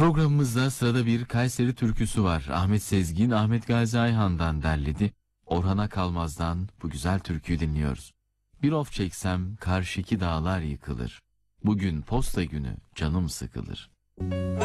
Programımızda sırada bir Kayseri türküsü var. Ahmet Sezgin, Ahmet Gazi Ayhan'dan derledi. Orhan Kalmaz'dan bu güzel türküyü dinliyoruz. Bir of çeksem karşıki dağlar yıkılır. Bugün posta günü canım sıkılır.